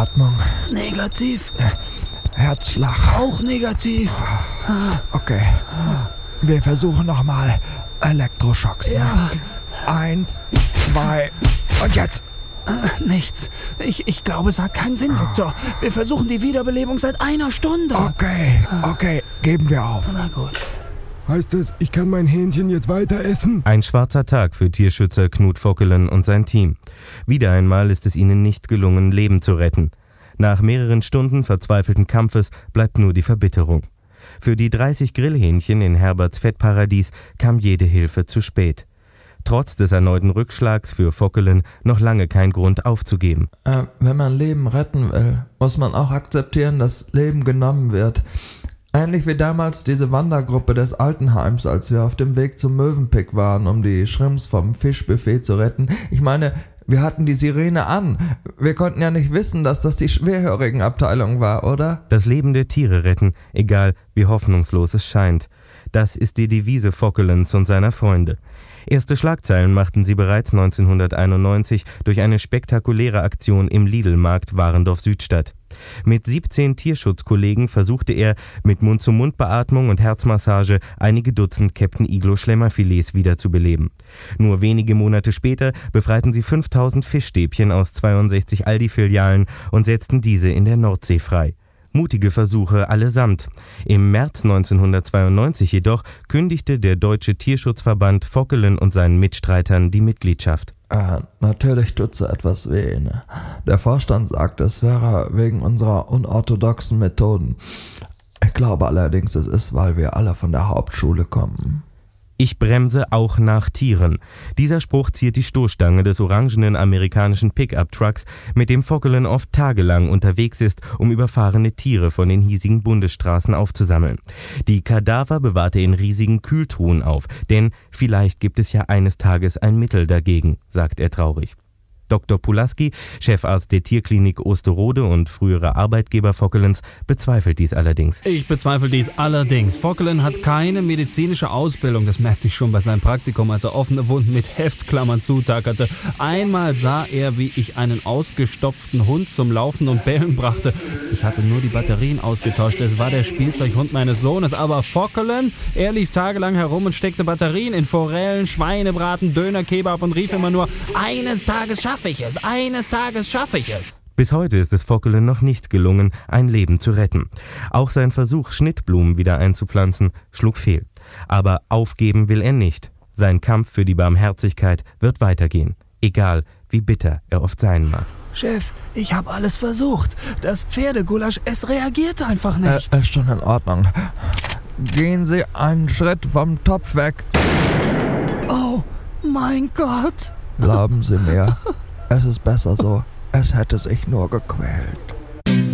Atmung? Negativ. Herzschlag? Auch negativ. Okay. Wir versuchen nochmal Elektroschocks. Ja. 1, 2 und jetzt. Nichts. Ich glaube, es hat keinen Sinn, Doktor. Wir versuchen die Wiederbelebung seit 1 Stunde. Okay, geben wir auf. Na gut. Heißt das, ich kann mein Hähnchen jetzt weiter essen? Ein schwarzer Tag für Tierschützer Knut Vockelen und sein Team. Wieder einmal ist es ihnen nicht gelungen, Leben zu retten. Nach mehreren Stunden verzweifelten Kampfes bleibt nur die Verbitterung. Für die 30 Grillhähnchen in Herberts Fettparadies kam jede Hilfe zu spät. Trotz des erneuten Rückschlags für Vockelen noch lange kein Grund aufzugeben. Wenn man Leben retten will, muss man auch akzeptieren, dass Leben genommen wird. Ähnlich wie damals diese Wandergruppe des Altenheims, als wir auf dem Weg zum Mövenpick waren, um die Shrimps vom Fischbuffet zu retten. Ich meine, wir hatten die Sirene an. Wir konnten ja nicht wissen, dass das die Schwerhörigenabteilung war, oder? Das Leben der Tiere retten, egal wie hoffnungslos es scheint. Das ist die Devise Vockelens und seiner Freunde. Erste Schlagzeilen machten sie bereits 1991 durch eine spektakuläre Aktion im Lidl-Markt Warendorf-Südstadt. Mit 17 Tierschutzkollegen versuchte er mit Mund-zu-Mund-Beatmung und Herzmassage einige Dutzend Captain Iglo Schlemmerfilets wiederzubeleben. Nur wenige Monate später befreiten sie 5000 Fischstäbchen aus 62 Aldi-Filialen und setzten diese in der Nordsee frei. Mutige Versuche allesamt. Im März 1992 jedoch kündigte der Deutsche Tierschutzverband Vockelen und seinen Mitstreitern die Mitgliedschaft. Natürlich tut so etwas weh. Ne? Der Vorstand sagt, es wäre wegen unserer unorthodoxen Methoden. Ich glaube allerdings, es ist, weil wir alle von der Hauptschule kommen. Ich bremse auch nach Tieren. Dieser Spruch ziert die Stoßstange des orangenen amerikanischen Pickup-Trucks, mit dem Vockelen oft tagelang unterwegs ist, um überfahrene Tiere von den hiesigen Bundesstraßen aufzusammeln. Die Kadaver bewahrt er in riesigen Kühltruhen auf, denn vielleicht gibt es ja eines Tages ein Mittel dagegen, sagt er traurig. Dr. Pulaski, Chefarzt der Tierklinik Osterode und früherer Arbeitgeber Vockelens, bezweifelt dies allerdings. Ich bezweifle dies allerdings. Vockelen hat keine medizinische Ausbildung. Das merkte ich schon bei seinem Praktikum, als er offene Wunden mit Heftklammern zutackerte. Einmal sah er, wie ich einen ausgestopften Hund zum Laufen und Bellen brachte. Ich hatte nur die Batterien ausgetauscht. Es war der Spielzeughund meines Sohnes. Aber Vockelen, er lief tagelang herum und steckte Batterien in Forellen, Schweinebraten, Döner, Kebab und rief immer nur, eines Tages schaffe ich es, eines Tages schaffe ich es. Bis heute ist es Vockelen noch nicht gelungen, ein Leben zu retten. Auch sein Versuch, Schnittblumen wieder einzupflanzen, schlug fehl. Aber aufgeben will er nicht. Sein Kampf für die Barmherzigkeit wird weitergehen, egal wie bitter er oft sein mag. Chef, ich habe alles versucht. Das Pferdegulasch, es reagiert einfach nicht. Ist schon in Ordnung. Gehen Sie einen Schritt vom Topf weg. Oh mein Gott. Glauben Sie mir, es ist besser so. Es hätte sich nur gequält.